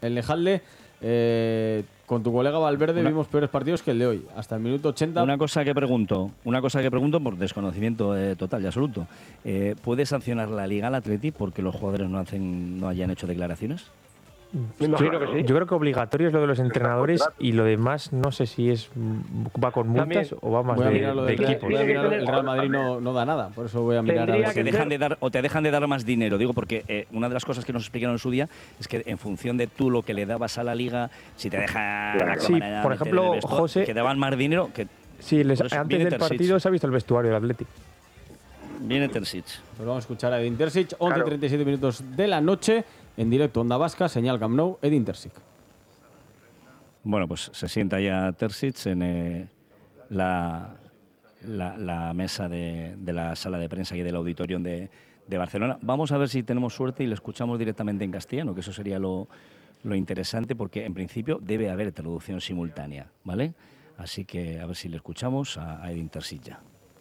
el Lejalde, con tu colega Valverde vimos peores partidos que el de hoy. Hasta el minuto 80. Una cosa que pregunto por desconocimiento total y absoluto. ¿Puede sancionar la Liga al Atleti porque los jugadores no hayan hecho declaraciones? Me imagino que sí. Yo creo que obligatorio es lo de los entrenadores y lo demás no sé si va con multas o va más de equipo. El Real Madrid no da nada, por eso voy a mirar a ver si te dejan de dar más dinero. Digo, porque una de las cosas que nos explicaron en su día es que en función de tú lo que le dabas a la Liga, si te dejan sí, por ejemplo, José, que daban más dinero. Sí, antes del partido se ha visto el vestuario del Atleti. Viene Terzic. Pues vamos a escuchar a Edin Terzic, 11:37 minutos de la noche. En directo, Onda Vasca, señal Camp Nou, Edin Terzic. Bueno, pues se sienta ya Terzic en la mesa de la sala de prensa y del auditorio de Barcelona. Vamos a ver si tenemos suerte y le escuchamos directamente en castellano, que eso sería lo interesante, porque en principio debe haber traducción simultánea, ¿vale? Así que a ver si le escuchamos a Edin Terzic ya.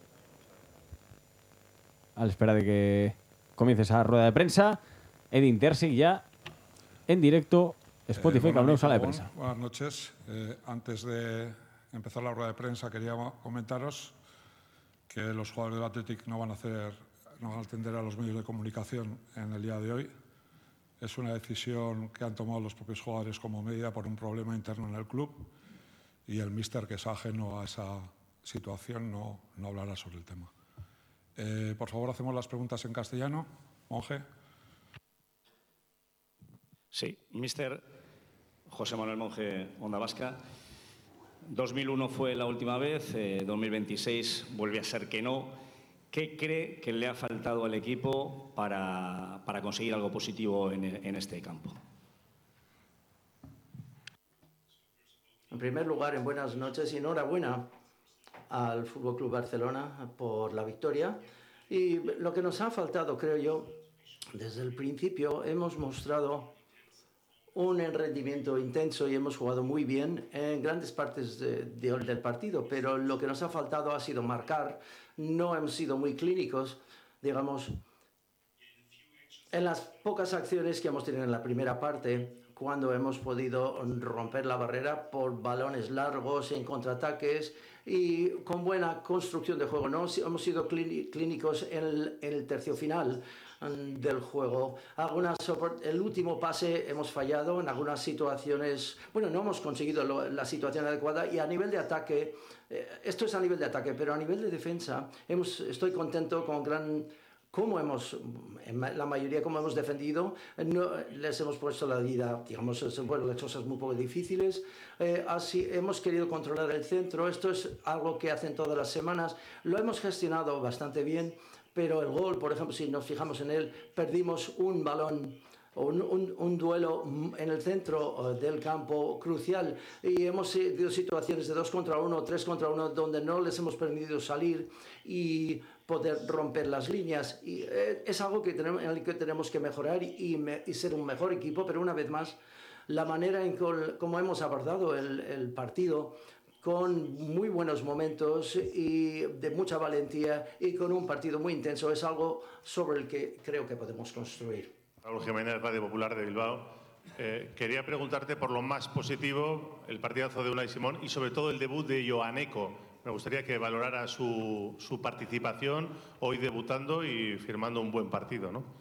A la espera de que comience esa rueda de prensa, Edin Terzic ya en directo, Spotify, Camp Nou, sala de prensa. Buenas noches. Antes de empezar la rueda de prensa quería comentaros que los jugadores del Athletic no van a atender a los medios de comunicación en el día de hoy. Es una decisión que han tomado los propios jugadores como medida por un problema interno en el club y el míster, que es ajeno a esa situación, no hablará sobre el tema. Por favor, hacemos las preguntas en castellano. Monje. Sí, míster José Manuel Monje, Onda Vasca. 2001 fue la última vez, 2026 vuelve a ser que no. ¿Qué cree que le ha faltado al equipo para conseguir algo positivo en este campo? En primer lugar, en buenas noches y enhorabuena al Fútbol Club Barcelona por la victoria. Y lo que nos ha faltado, creo yo, desde el principio hemos mostrado un rendimiento intenso y hemos jugado muy bien en grandes partes del partido, pero lo que nos ha faltado ha sido marcar. No hemos sido muy clínicos, digamos, en las pocas acciones que hemos tenido en la primera parte, cuando hemos podido romper la barrera por balones largos en contraataques y con buena construcción de juego. No hemos sido clínicos en el tercio final del juego. El último pase hemos fallado en algunas situaciones. Bueno, no hemos conseguido la situación adecuada, y a nivel de ataque, esto es a nivel de ataque, pero a nivel de defensa estoy contento con la mayoría como hemos defendido. Les hemos puesto la vida, digamos, las cosas muy poco difíciles. Así hemos querido controlar el centro. Esto es algo que hacen todas las semanas. Lo hemos gestionado bastante bien, pero el gol, por ejemplo, si nos fijamos en él, perdimos un balón o un duelo en el centro del campo crucial, y hemos tenido situaciones de 2 contra 1, 3 contra 1, donde no les hemos permitido salir y poder romper las líneas. Y es algo en el que tenemos que mejorar y ser un mejor equipo, pero una vez más, la manera en cómo hemos abordado el partido, con muy buenos momentos y de mucha valentía y con un partido muy intenso, es algo sobre el que creo que podemos construir. Raúl Jiménez, Radio Popular de Bilbao. Quería preguntarte por lo más positivo, el partidazo de Unai Simón y sobre todo el debut de Joaneco. Me gustaría que valorara su participación hoy debutando y firmando un buen partido, ¿no?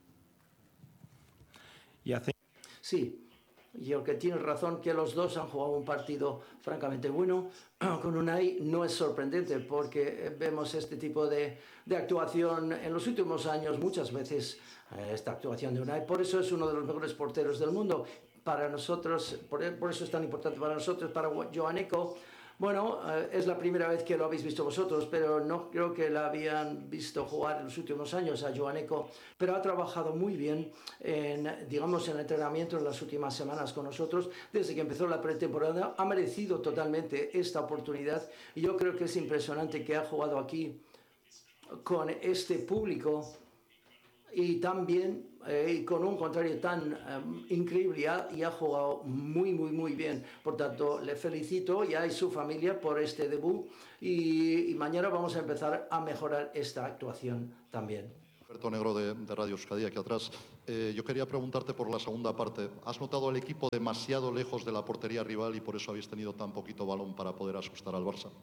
Sí. Yo que tienes razón, que los dos han jugado un partido francamente bueno. Con Unai no es sorprendente, porque vemos este tipo de actuación en los últimos años muchas veces, esta actuación de Unai. Por eso es uno de los mejores porteros del mundo. Para nosotros, por eso es tan importante para nosotros. Para Joaneco, bueno, es la primera vez que lo habéis visto vosotros, pero no creo que la habían visto jugar en los últimos años a Joaneco, pero ha trabajado muy bien en el entrenamiento en las últimas semanas con nosotros. Desde que empezó la pretemporada ha merecido totalmente esta oportunidad, y yo creo que es impresionante que ha jugado aquí con este público y también con un contrario tan increíble, y ha jugado muy, muy, muy bien. Por tanto, le felicito y a su familia por este debut, y mañana vamos a empezar a mejorar esta actuación también. Alberto Negro de Radio Euskadi, aquí atrás. Yo quería preguntarte por la segunda parte. ¿Has notado al equipo demasiado lejos de la portería rival y por eso habéis tenido tan poquito balón para poder asustar al Barça?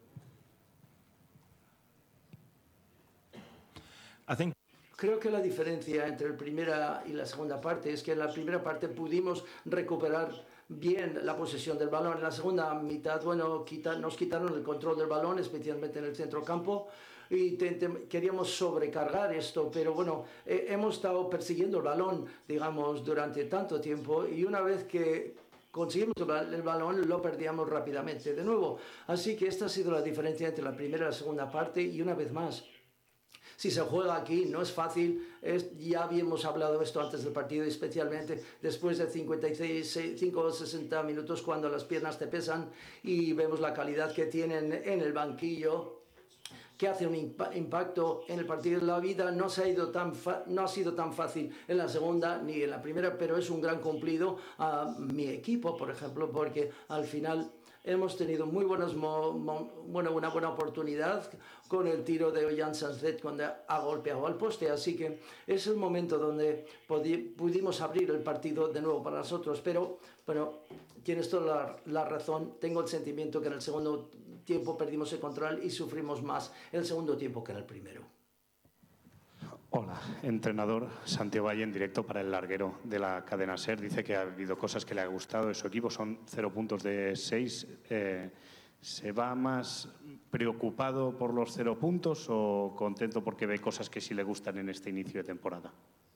Creo que la diferencia entre la primera y la segunda parte es que en la primera parte pudimos recuperar bien la posesión del balón. En la segunda mitad, bueno, nos quitaron el control del balón, especialmente en el centrocampo, y queríamos sobrecargar esto, pero bueno, hemos estado persiguiendo el balón, digamos, durante tanto tiempo, y una vez que conseguimos el balón, lo perdíamos rápidamente de nuevo. Así que esta ha sido la diferencia entre la primera y la segunda parte, y una vez más, si se juega aquí, no es fácil. Ya habíamos hablado de esto antes del partido, especialmente después de 55 o 60 minutos, cuando las piernas te pesan y vemos la calidad que tienen en el banquillo, que hace un impacto en el partido. La vida no ha sido tan fácil en la segunda ni en la primera, pero es un gran cumplido a mi equipo, por ejemplo, porque al final hemos tenido muy una buena oportunidad con el tiro de Ollán Sanzet cuando ha golpeado al poste. Así que es el momento donde pudimos abrir el partido de nuevo para nosotros. Pero bueno, tienes toda la razón. Tengo el sentimiento que en el segundo tiempo perdimos el control y sufrimos más en el segundo tiempo que en el primero. Hola, entrenador Santiago Valle en directo para El Larguero de la cadena SER. Dice que ha habido cosas que le ha gustado de su equipo, son 0 puntos de 6. ¿Se va más preocupado por los 0 puntos o contento porque ve cosas que sí le gustan en este inicio de temporada?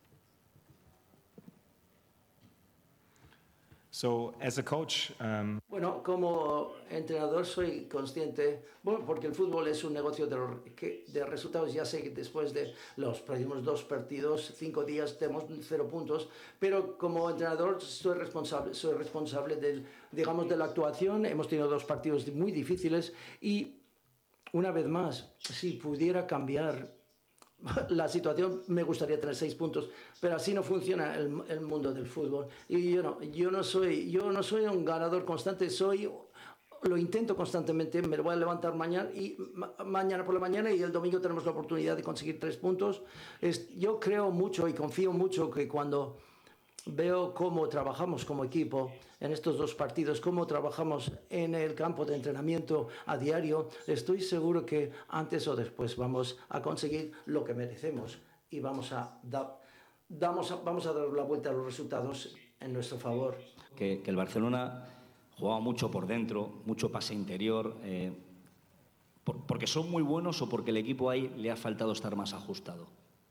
Bueno, como entrenador soy consciente, bueno, porque el fútbol es un negocio de resultados. Ya sé que después de los próximos 2 partidos, 5 días, tenemos 0 puntos, pero como entrenador soy responsable de la actuación. Hemos tenido 2 partidos muy difíciles y, una vez más, si pudiera cambiar la situación, me gustaría tener 6 puntos, pero así no funciona el mundo del fútbol. Y yo no soy un ganador constante, lo intento constantemente. Me voy a levantar mañana por la mañana y el domingo tenemos la oportunidad de conseguir 3 puntos. Yo creo mucho y confío mucho que cuando veo cómo trabajamos como equipo en estos 2 partidos, cómo trabajamos en el campo de entrenamiento a diario, estoy seguro que antes o después vamos a conseguir lo que merecemos y vamos a dar la vuelta a los resultados en nuestro favor. Que el Barcelona jugaba mucho por dentro, mucho pase interior, porque son muy buenos o porque el equipo ahí le ha faltado estar más ajustado.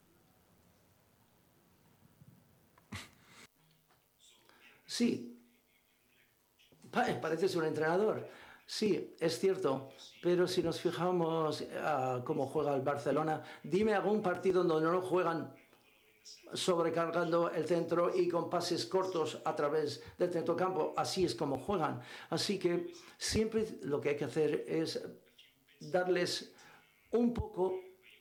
Sí, pareces un entrenador. Sí, es cierto, pero si nos fijamos cómo juega el Barcelona, dime algún partido donde no juegan sobrecargando el centro y con pases cortos a través del centrocampo. Así es como juegan. Así que siempre lo que hay que hacer es darles un poco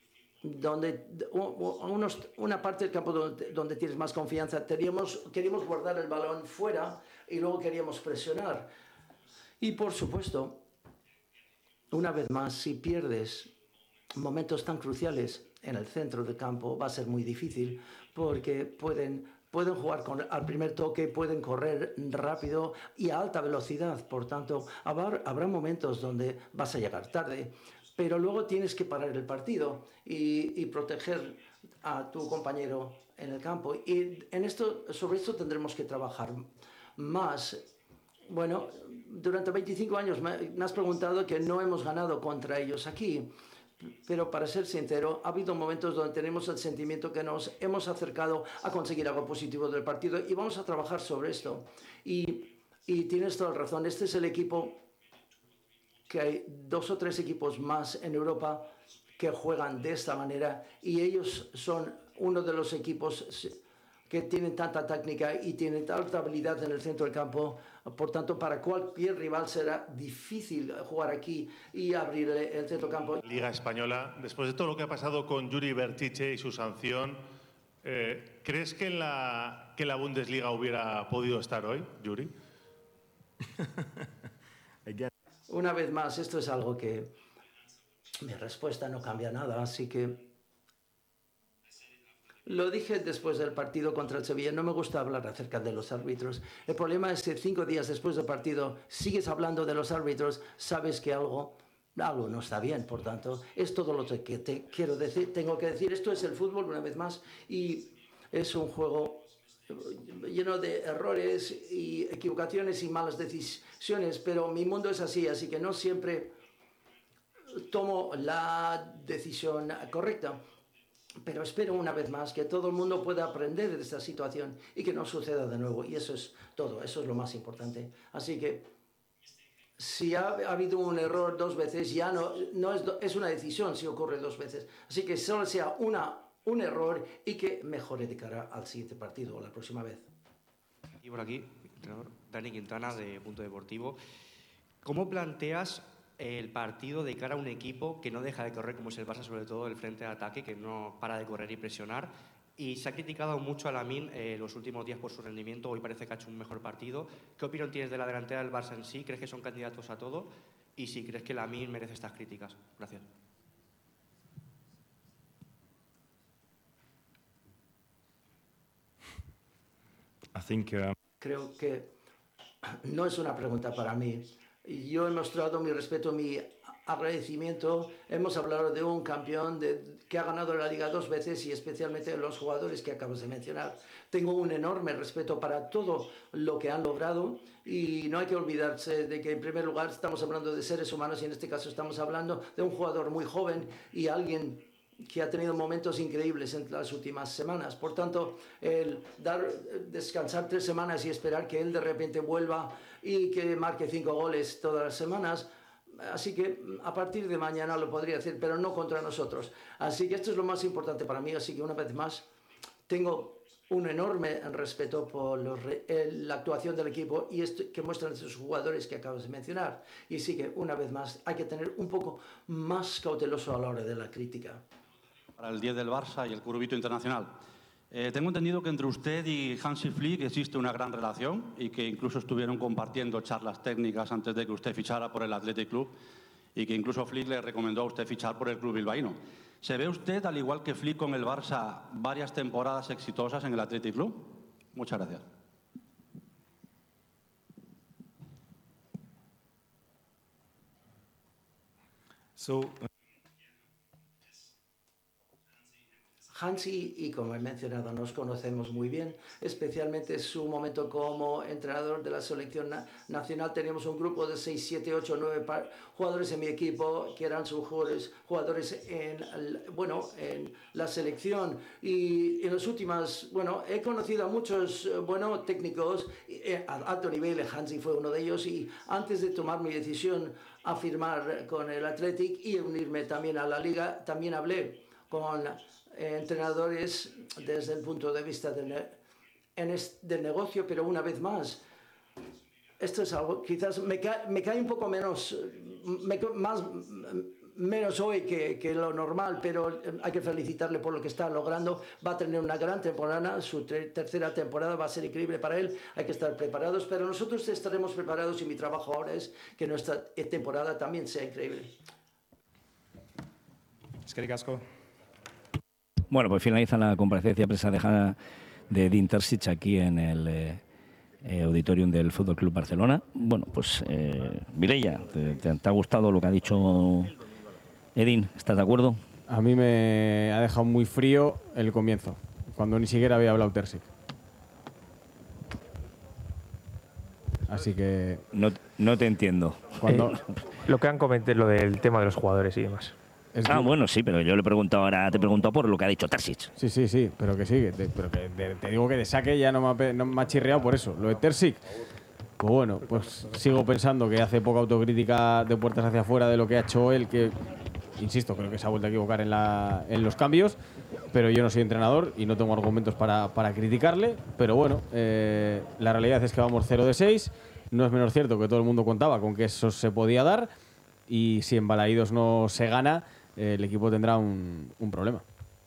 una parte del campo donde tienes más confianza. Queríamos guardar el balón fuera y luego queríamos presionar. Y por supuesto, una vez más, si pierdes momentos tan cruciales en el centro del campo, va a ser muy difícil, porque pueden jugar al primer toque, pueden correr rápido y a alta velocidad. Por tanto, habrá momentos donde vas a llegar tarde, pero luego tienes que parar el partido y proteger a tu compañero en el campo. Y sobre esto tendremos que trabajar más. Bueno, durante 25 años me has preguntado que no hemos ganado contra ellos aquí, pero para ser sincero, ha habido momentos donde tenemos el sentimiento que nos hemos acercado a conseguir algo positivo del partido y vamos a trabajar sobre esto. Y tienes toda la razón, este es el equipo que hay 2 o 3 equipos más en Europa que juegan de esta manera y ellos son uno de los equipos que tienen tanta técnica y tienen tanta habilidad en el centro del campo. Por tanto, para cualquier rival será difícil jugar aquí y abrir el centro del campo. Liga Española, después de todo lo que ha pasado con Yuri Berchiche y su sanción, ¿crees que la Bundesliga hubiera podido estar hoy, Yuri? Una vez más, esto es algo que mi respuesta no cambia nada, así que Lo dije después del partido contra el Sevilla, no me gusta hablar acerca de los árbitros. El problema es que 5 días después del partido sigues hablando de los árbitros, sabes que algo no está bien. Por tanto, es todo lo que te quiero decir. Tengo que decir, esto es el fútbol una vez más y es un juego lleno de errores y equivocaciones y malas decisiones, pero mi mundo es así, así que no siempre tomo la decisión correcta. Pero espero una vez más que todo el mundo pueda aprender de esta situación y que no suceda de nuevo. Y eso es todo, eso es lo más importante. Así que si ha habido un error 2 veces, ya es una decisión si ocurre 2 veces. Así que solo sea un error y que mejore de cara al siguiente partido o la próxima vez. Y por aquí, entrenador Dani Quintana de Punto Deportivo. ¿Cómo planteas el partido de cara a un equipo que no deja de correr, como es el Barça, sobre todo el frente de ataque, que no para de correr y presionar? Y se ha criticado mucho a Lamine los últimos días por su rendimiento. Hoy parece que ha hecho un mejor partido. ¿Qué opinión tienes de la delantera del Barça en sí? ¿Crees que son candidatos a todo? Y si crees que Lamine merece estas críticas. Gracias. Creo que no es una pregunta para mí. Yo he mostrado mi respeto, mi agradecimiento. Hemos hablado de un campeón que ha ganado la Liga 2 veces y especialmente de los jugadores que acabas de mencionar. Tengo un enorme respeto para todo lo que han logrado y no hay que olvidarse de que en primer lugar estamos hablando de seres humanos y en este caso estamos hablando de un jugador muy joven y alguien que ha tenido momentos increíbles en las últimas semanas. Por tanto, descansar 3 semanas y esperar que él de repente vuelva y que marque 5 goles todas las semanas. Así que a partir de mañana lo podría hacer, pero no contra nosotros. Así que esto es lo más importante para mí. Así que una vez más, tengo un enorme respeto por la actuación del equipo y esto que muestran esos jugadores que acabas de mencionar. Y sí que una vez más hay que tener un poco más cauteloso a la hora de la crítica. Para el 10 del Barça y el Curbito Internacional. Tengo entendido que entre usted y Hansi Flick existe una gran relación y que incluso estuvieron compartiendo charlas técnicas antes de que usted fichara por el Athletic Club y que incluso Flick le recomendó a usted fichar por el club bilbaíno. ¿Se ve usted, al igual que Flick con el Barça, varias temporadas exitosas en el Athletic Club? Muchas gracias. Hansi, y como he mencionado, nos conocemos muy bien, especialmente su momento como entrenador de la selección nacional. Teníamos un grupo de 6, 7, 8, 9 jugadores en mi equipo que eran sus jugadores en la selección. Y en las últimas, he conocido a muchos técnicos a alto nivel. Hansi fue uno de ellos y antes de tomar mi decisión a firmar con el Athletic y unirme también a la Liga, también hablé con entrenadores desde el punto de vista del negocio, pero una vez más, esto es algo, quizás me cae un poco menos hoy que lo normal, pero hay que felicitarle por lo que está logrando. Va a tener una gran temporada, su tercera temporada va a ser increíble para él, hay que estar preparados, pero nosotros estaremos preparados y mi trabajo ahora es que nuestra temporada también sea increíble. Eskerrik asko. Bueno, pues finaliza la comparecencia presa de Edin Terzic aquí en el auditorium del Fútbol Club Barcelona. Bueno, pues Mireia, ¿te ha gustado lo que ha dicho Edin? ¿Estás de acuerdo? A mí me ha dejado muy frío el comienzo, cuando ni siquiera había hablado Terzic. Así que... No te entiendo. Lo que han comentado, lo del tema de los jugadores y demás. Bueno, sí, pero yo le pregunto ahora, te pregunto por lo que ha dicho Terzic. Sí, pero que sí, pero que te digo que de saque ya no me ha chirreado por eso. Lo de Terzic, pues bueno, pues sigo pensando que hace poca autocrítica de puertas hacia afuera de lo que ha hecho él, que, insisto, creo que se ha vuelto a equivocar en los cambios, pero yo no soy entrenador y no tengo argumentos para criticarle, pero bueno, la realidad es que vamos 0-6, no es menos cierto que todo el mundo contaba con que eso se podía dar y si en Balaídos no se gana, el equipo tendrá un problema.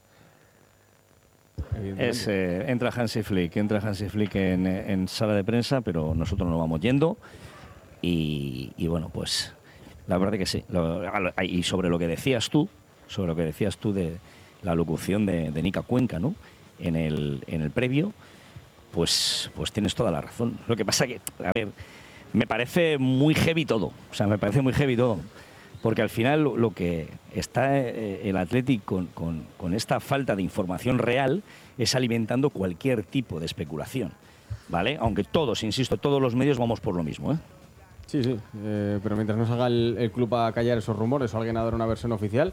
Entra Hansi Flick en sala de prensa, pero nosotros nos vamos yendo y bueno, pues la verdad que sí. Y sobre lo que decías tú de la locución de Nica Cuenca, ¿no? el previo, pues tienes toda la razón. Lo que pasa que, a ver, me parece muy heavy todo. O sea, me parece muy heavy todo. Porque al final lo que está el Athletic con esta falta de información real es alimentando cualquier tipo de especulación, ¿vale? Aunque todos, insisto, todos los medios vamos por lo mismo, ¿eh? Sí, pero mientras no salga el club a callar esos rumores o alguien a dar una versión oficial,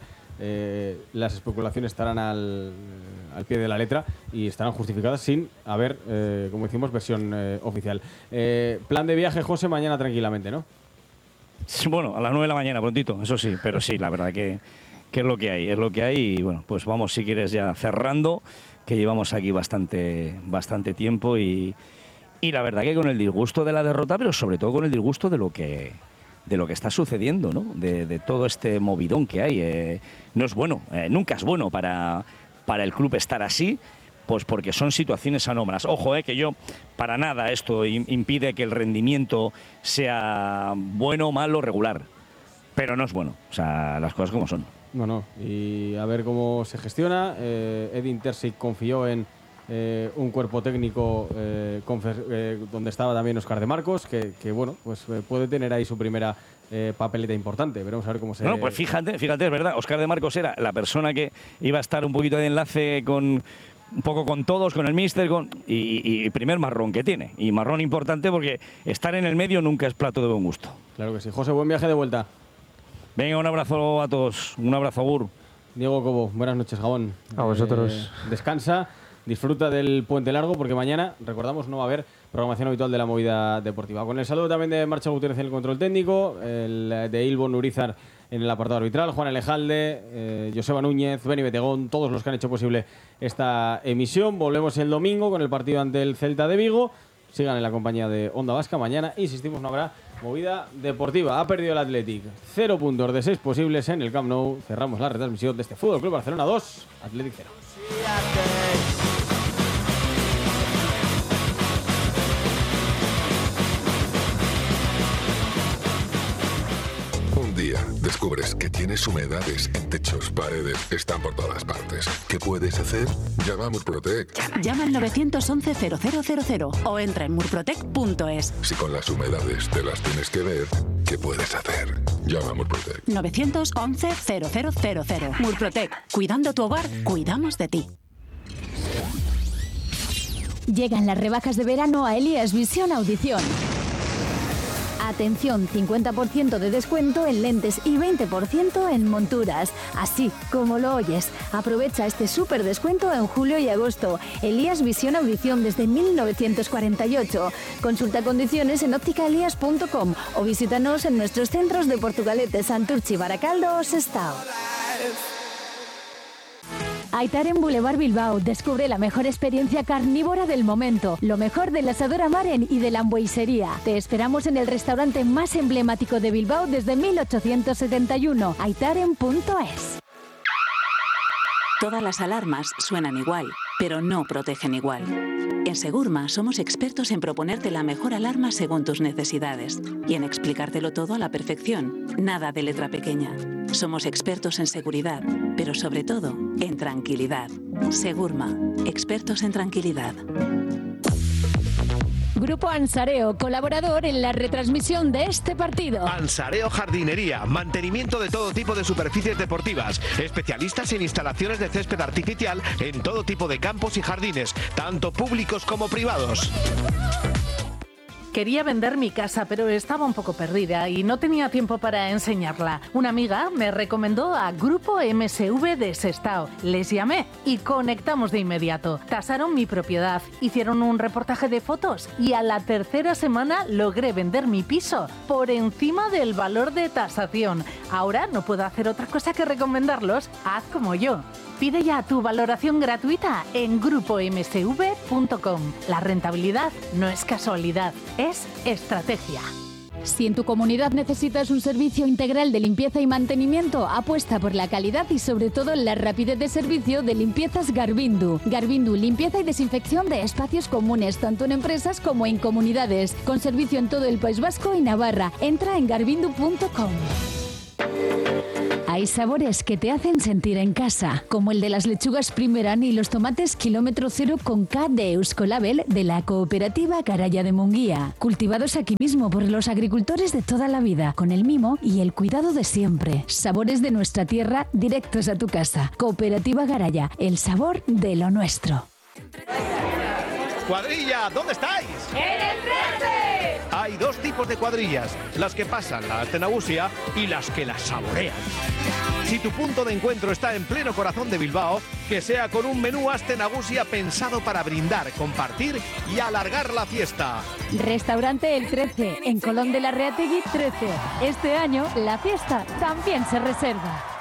las especulaciones estarán al pie de la letra y estarán justificadas sin haber, como decimos, versión oficial. Plan de viaje, José, mañana tranquilamente, ¿no? Bueno, a las 9 de la mañana, prontito, eso sí, pero sí, la verdad que es lo que hay, y bueno, pues vamos, si quieres, ya cerrando, que llevamos aquí bastante tiempo y la verdad que con el disgusto de la derrota, pero sobre todo con el disgusto de lo que está sucediendo, ¿no? De todo este movidón que hay. No es bueno, nunca es bueno para el club estar así, pues porque son situaciones anómalas. Ojo, que yo, para nada esto impide que el rendimiento sea bueno, malo, regular, pero no es bueno, o sea, las cosas como son. No, y a ver cómo se gestiona. Edin Terzic confió en un cuerpo técnico donde estaba también Óscar de Marcos, que bueno, pues puede tener ahí su primera papeleta importante. Veremos a ver cómo se... No, pues fíjate, es verdad, Óscar de Marcos era la persona que iba a estar un poquito de enlace un poco con todos, con el míster, y primer marrón que tiene. Y marrón importante porque estar en el medio nunca es plato de buen gusto. Claro que sí. José, buen viaje de vuelta. Venga, un abrazo a todos. Un abrazo, Agur. Diego Cobo, buenas noches, Gabón. A vosotros. Descansa, disfruta del puente largo, porque mañana, recordamos, no va a haber programación habitual de la movida deportiva. Con el saludo también de Marcha Gutiérrez en el control técnico, el de Ilbon Urizar en el apartado arbitral, Juan Alejalde, Joseba Núñez, Beni Betegón, todos los que han hecho posible esta emisión. Volvemos el domingo con el partido ante el Celta de Vigo. Sigan en la compañía de Onda Vasca. Mañana, insistimos, no habrá movida deportiva. Ha perdido el Athletic. 0 puntos de 6 posibles en el Camp Nou. Cerramos la retransmisión de este Fútbol Club Barcelona 2, Athletic 0. Descubres que tienes humedades en techos, paredes, están por todas partes. ¿Qué puedes hacer? Llama a Murprotec. Llama al 911-0000 o entra en murprotec.es. Si con las humedades te las tienes que ver, ¿qué puedes hacer? Llama a Murprotec. 911-0000. Murprotec. Cuidando tu hogar, cuidamos de ti. Llegan las rebajas de verano a Elías Visión Audición. Atención, 50% de descuento en lentes y 20% en monturas. Así como lo oyes. Aprovecha este súper descuento en julio y agosto. Elías Visión Audición desde 1948. Consulta condiciones en ópticaelías.com o visítanos en nuestros centros de Portugalete, Santurchi, Baracaldo o Sestao. Aitaren Boulevard Bilbao. Descubre la mejor experiencia carnívora del momento. Lo mejor del asador Maren y de la hamburguesería. Te esperamos en el restaurante más emblemático de Bilbao desde 1871. Aitaren.es. Todas las alarmas suenan igual, pero no protegen igual. En Segurma somos expertos en proponerte la mejor alarma según tus necesidades y en explicártelo todo a la perfección. Nada de letra pequeña. Somos expertos en seguridad, pero sobre todo en tranquilidad. Segurma, expertos en tranquilidad. Grupo Ansareo, colaborador en la retransmisión de este partido. Ansareo Jardinería, mantenimiento de todo tipo de superficies deportivas, especialistas en instalaciones de césped artificial en todo tipo de campos y jardines, tanto públicos como privados. Quería vender mi casa, pero estaba un poco perdida y no tenía tiempo para enseñarla. Una amiga me recomendó a Grupo MSV de Sestao. Les llamé y conectamos de inmediato. Tasaron mi propiedad, hicieron un reportaje de fotos y a la tercera semana logré vender mi piso por encima del valor de tasación. Ahora no puedo hacer otra cosa que recomendarlos. Haz como yo. Pide ya tu valoración gratuita en grupomsv.com. La rentabilidad no es casualidad, es estrategia. Si en tu comunidad necesitas un servicio integral de limpieza y mantenimiento, apuesta por la calidad y sobre todo la rapidez de servicio de Limpiezas Garbindu. Garbindu, limpieza y desinfección de espacios comunes, tanto en empresas como en comunidades. Con servicio en todo el País Vasco y Navarra. Entra en garbindu.com. Hay sabores que te hacen sentir en casa, como el de las lechugas Primeran y los tomates kilómetro cero con K de Euskolabel de la cooperativa Garaya de Munguía, cultivados aquí mismo por los agricultores de toda la vida, con el mimo y el cuidado de siempre. Sabores de nuestra tierra directos a tu casa. Cooperativa Garaya, el sabor de lo nuestro. ¡Cuadrilla! ¿Dónde estáis? ¡En el 13! Hay dos tipos de cuadrillas, las que pasan la Astenagusia y las que la saborean. Si tu punto de encuentro está en pleno corazón de Bilbao, que sea con un menú Astenagusia pensado para brindar, compartir y alargar la fiesta. Restaurante El 13, en Colón de la Reategui 13. Este año la fiesta también se reserva.